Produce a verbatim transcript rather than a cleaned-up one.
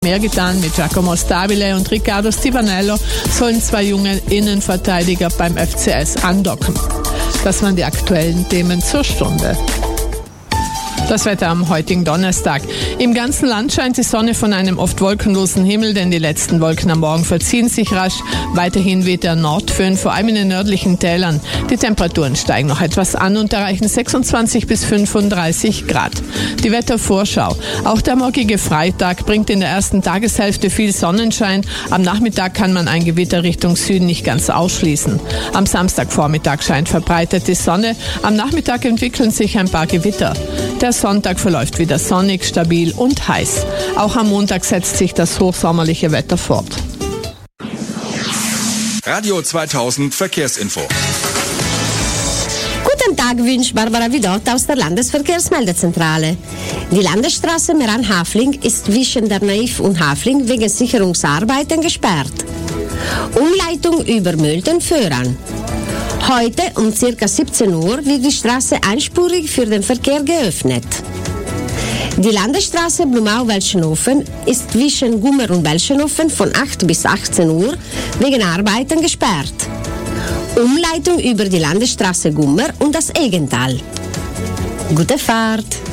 Mehr getan. Mit Giacomo Stabile und Riccardo Stivanello sollen zwei junge Innenverteidiger beim F C S andocken. Das waren die aktuellen Themen zur Stunde. Das Wetter am heutigen Donnerstag. Im ganzen Land scheint die Sonne von einem oft wolkenlosen Himmel, denn die letzten Wolken am Morgen verziehen sich rasch. Weiterhin weht der Nordföhn, vor allem in den nördlichen Tälern. Die Temperaturen steigen noch etwas an und erreichen sechsundzwanzig bis fünfunddreißig Grad. Die Wettervorschau. Auch der morgige Freitag bringt in der ersten Tageshälfte viel Sonnenschein. Am Nachmittag kann man ein Gewitter Richtung Süden nicht ganz ausschließen. Am Samstagvormittag scheint verbreitet die Sonne. Am Nachmittag entwickeln sich ein paar Gewitter. Der Sonntag verläuft wieder sonnig, stabil und heiß. Auch am Montag setzt sich das hochsommerliche Wetter fort. Radio zweitausend Verkehrsinfo. Guten Tag, wünscht Barbara Vidot aus der Landesverkehrsmeldezentrale. Die Landesstraße Meran-Hafling ist zwischen der Naiv und Hafling wegen Sicherungsarbeiten gesperrt. Umleitung über Mölten-Föhran. Heute um ca. siebzehn Uhr wird die Straße einspurig für den Verkehr geöffnet. Die Landesstraße Blumau-Welschenhofen ist zwischen Gummer und Welschenhofen von acht bis achtzehn Uhr wegen Arbeiten gesperrt. Umleitung über die Landesstraße Gummer und das Egental. Gute Fahrt!